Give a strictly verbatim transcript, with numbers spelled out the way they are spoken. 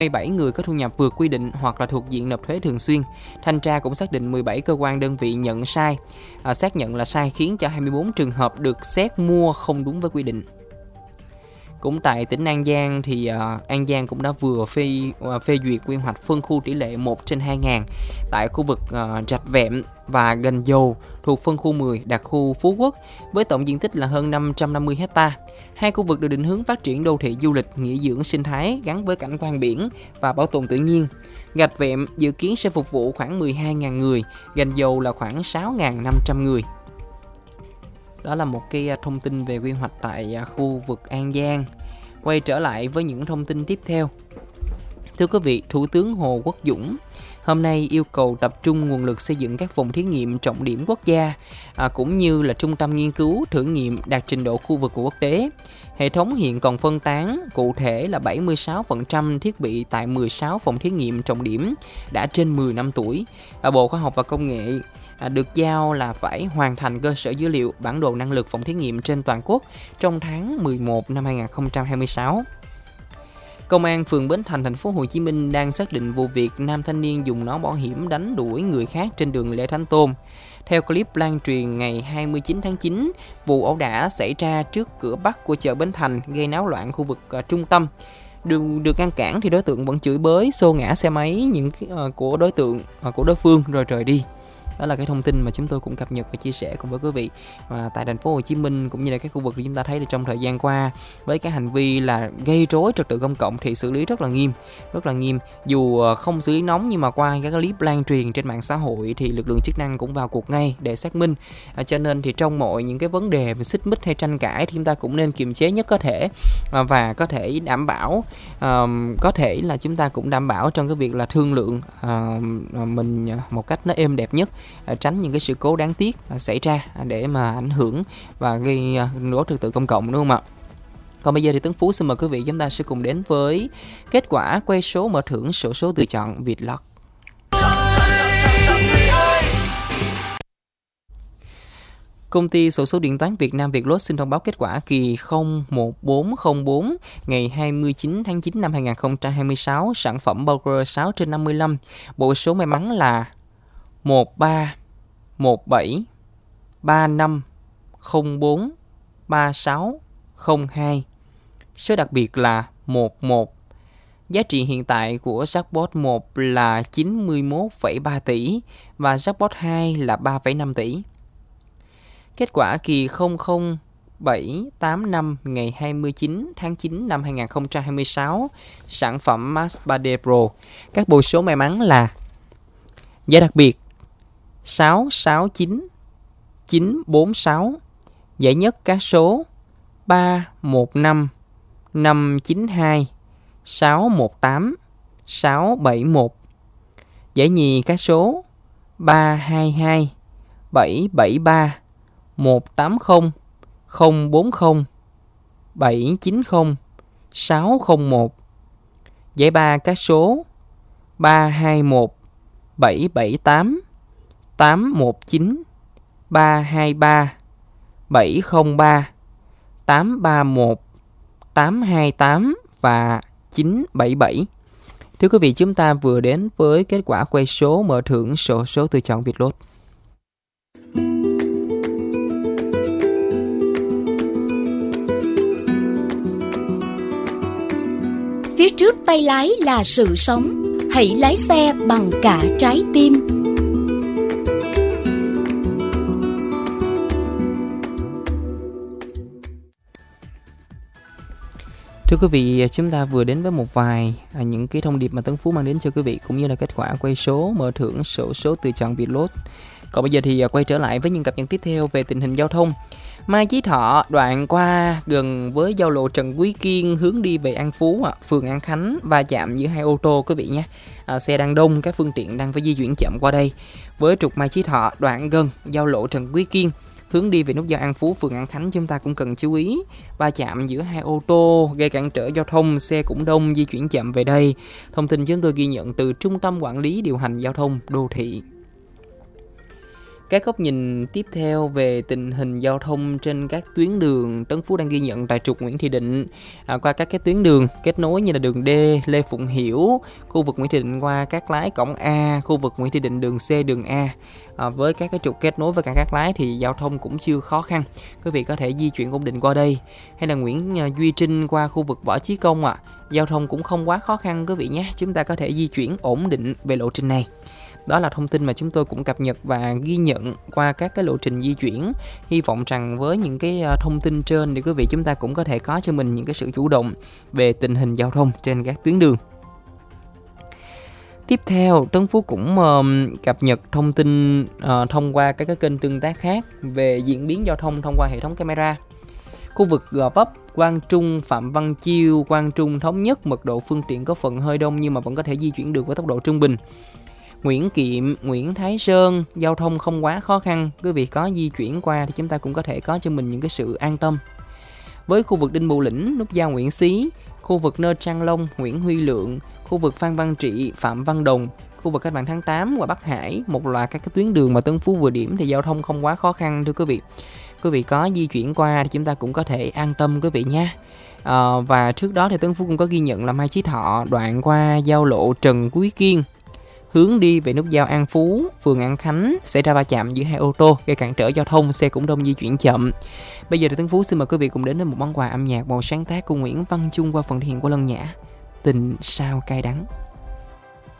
mười bảy người có thu nhập vượt quy định hoặc là thuộc diện nộp thuế thường xuyên. Thanh tra cũng xác định mười bảy cơ quan đơn vị nhận sai, à, xác nhận là sai khiến cho hai mươi bốn trường hợp được xét mua không đúng với quy định. Cũng tại tỉnh An Giang thì uh, An Giang cũng đã vừa phê uh, phê duyệt quy hoạch phân khu tỷ lệ một trên hai nghìn tại khu vực uh, Rạch Vẹm và Gành Dầu thuộc phân khu mười đặc khu Phú Quốc với tổng diện tích là hơn năm trăm năm mươi héc ta. Hai khu vực được định hướng phát triển đô thị du lịch, nghỉ dưỡng sinh thái gắn với cảnh quan biển và bảo tồn tự nhiên. Rạch Vẹm dự kiến sẽ phục vụ khoảng mười hai nghìn người, Gành Dầu là khoảng sáu nghìn năm trăm người. Đó là một cái thông tin về quy hoạch tại khu vực An Giang. Quay trở lại với những thông tin tiếp theo. Thưa quý vị, Thủ tướng Hồ Quốc Dũng hôm nay yêu cầu tập trung nguồn lực xây dựng các phòng thí nghiệm trọng điểm quốc gia, à, cũng như là trung tâm nghiên cứu, thử nghiệm đạt trình độ khu vực của quốc tế. Hệ thống hiện còn phân tán, cụ thể là bảy mươi sáu phần trăm thiết bị tại mười sáu phòng thí nghiệm trọng điểm đã trên mười năm tuổi. À, Bộ Khoa học và Công nghệ à, được giao là phải hoàn thành cơ sở dữ liệu bản đồ năng lực phòng thí nghiệm trên toàn quốc trong tháng mười một năm hai nghìn không trăm hai mươi sáu. Công an phường Bến Thành, thành phố Hồ Chí Minh đang xác định vụ việc nam thanh niên dùng nón bảo hiểm đánh đuổi người khác trên đường Lê Thánh Tôn. Theo clip lan truyền ngày hai mươi chín tháng chín, vụ ẩu đả xảy ra trước cửa Bắc của chợ Bến Thành gây náo loạn khu vực uh, trung tâm. Đường được ngăn cản thì đối tượng vẫn chửi bới, xô ngã xe máy những uh, của đối tượng uh, của đối phương rồi rời đi. Đó là cái thông tin mà chúng tôi cũng cập nhật và chia sẻ cùng với quý vị. Và tại thành phố Hồ Chí Minh cũng như là các khu vực chúng ta thấy là trong thời gian qua với các hành vi là gây rối trật tự công cộng thì xử lý rất là nghiêm, rất là nghiêm. Dù không xử lý nóng nhưng mà qua các clip lan truyền trên mạng xã hội thì lực lượng chức năng cũng vào cuộc ngay để xác minh. À, cho nên thì trong mọi những cái vấn đề về xích mích hay tranh cãi thì chúng ta cũng nên kiềm chế nhất có thể à, và có thể đảm bảo à, có thể là chúng ta cũng đảm bảo trong cái việc là thương lượng à, mình một cách nó êm đẹp nhất. Tránh những cái sự cố đáng tiếc xảy ra để mà ảnh hưởng và gây rối trật tự công cộng, đúng không ạ? Còn bây giờ thì Tuấn Phú xin mời quý vị chúng ta sẽ cùng đến với kết quả quay số mở thưởng xổ số tự chọn Vietlott. Công ty xổ số điện toán Việt Nam Vietlott xin thông báo kết quả kỳ không một bốn không bốn ngày hai mươi chín tháng chín năm hai nghìn không trăm hai mươi sáu, sản phẩm Poker sáu trên năm mươi lăm. Bộ số may mắn là một ba một bảy ba năm không bốn ba sáu không hai. Số đặc biệt là một một. Giá trị hiện tại của jackpot một là chín mươi mốt phẩy ba tỷ và jackpot hai là ba phẩy năm tỷ. Kết quả kỳ không không bảy tám năm ngày hai mươi chín tháng chín năm hai nghìn không trăm hai mươi sáu, sản phẩm Maspade Pro. Các bộ số may mắn là giá đặc biệt sáu sáu chín chín bốn sáu, giải nhất các số ba một năm năm chín hai sáu một tám sáu bảy một, giải nhì các số ba hai hai bảy bảy ba một tám không không bốn không bảy chín không sáu không một, giải ba các số ba hai một bảy bảy tám tám một chín ba hai ba bảy không ba tám ba một tám hai tám và chín bảy bảy. Thưa quý vị, chúng ta vừa đến với kết quả quay số mở thưởng xổ số tự chọn Vietlott. Phía trước tay lái là sự sống, hãy lái xe bằng cả trái tim. Thưa quý vị, chúng ta vừa đến với một vài à, những cái thông điệp mà Tấn Phú mang đến cho quý vị cũng như là kết quả quay số mở thưởng xổ số tự chọn Vietlott. Còn bây giờ thì à, quay trở lại với những cập nhật tiếp theo về tình hình giao thông. Mai Chí Thọ đoạn qua gần với giao lộ Trần Quý Kiên hướng đi về An Phú, à, phường An Khánh va chạm giữa hai ô tô quý vị nhé. À, xe đang đông, các phương tiện đang phải di chuyển chậm qua đây. Với trục Mai Chí Thọ đoạn gần giao lộ Trần Quý Kiên hướng đi về nút giao An Phú, phường An Khánh, chúng ta cũng cần chú ý va chạm giữa hai ô tô gây cản trở giao thông, xe cũng đông, di chuyển chậm về đây. Thông tin chúng tôi ghi nhận từ Trung tâm Quản lý Điều hành Giao thông Đô thị. Các góc nhìn tiếp theo về tình hình giao thông trên các tuyến đường Tấn Phú đang ghi nhận tại trục Nguyễn Thị Định, à, qua các cái tuyến đường kết nối như là đường D, Lê Phụng Hiểu, khu vực Nguyễn Thị Định qua Cát Lái cổng A, khu vực Nguyễn Thị Định đường C, đường A. À, với các cái trục kết nối với cả Cát Lái thì giao thông cũng chưa khó khăn, quý vị có thể di chuyển ổn định qua đây. Hay là Nguyễn Duy Trinh qua khu vực Võ Chí Công ạ, à, giao thông cũng không quá khó khăn quý vị nhé, chúng ta có thể di chuyển ổn định về lộ trình này. Đó là thông tin mà chúng tôi cũng cập nhật và ghi nhận qua các cái lộ trình di chuyển. Hy vọng rằng với những cái thông tin trên thì quý vị chúng ta cũng có thể có cho mình những cái sự chủ động về tình hình giao thông trên các tuyến đường. Tiếp theo, Tấn Phú cũng uh, cập nhật thông tin uh, thông qua các cái kênh tương tác khác về diễn biến giao thông thông qua hệ thống camera. Khu vực Gò Vấp, Quang Trung, Phạm Văn Chiêu, Quang Trung Thống Nhất, mật độ phương tiện có phần hơi đông nhưng mà vẫn có thể di chuyển được với tốc độ trung bình. Nguyễn Kiệm, Nguyễn Thái Sơn, giao thông không quá khó khăn, quý vị có di chuyển qua thì chúng ta cũng có thể có cho mình những cái sự an tâm. Với khu vực Đinh Bộ Lĩnh, nút giao Nguyễn Xí, khu vực Nơ Trang Long, Nguyễn Huy Lượng, khu vực Phan Văn Trị, Phạm Văn Đồng, khu vực Cách mạng tháng tám và Bắc Hải, một loạt các cái tuyến đường mà Tân Phú vừa điểm thì giao thông không quá khó khăn thưa quý vị. Quý vị có di chuyển qua thì chúng ta cũng có thể an tâm quý vị nha. À, và trước đó thì Tân Phú cũng có ghi nhận là Mai Chí Thọ đoạn qua giao lộ Trần Quý Kiên, hướng đi về nút giao An Phú, phường An Khánh xảy ra va chạm giữa hai ô tô gây cản trở giao thông, xe cũng đông di chuyển chậm. Bây giờ thì Tấn Phú xin mời quý vị cùng đến với một món quà âm nhạc một sáng tác của Nguyễn Văn Trung qua phần thể hiện của Lân Nhã, Tình Sao Cay Đắng.